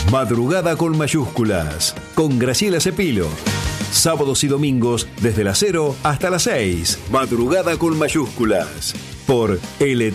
Madrugada con mayúsculas, con Graciela Cepilo. Sábados y domingos desde las 0 hasta las 6. Madrugada con mayúsculas. Por LT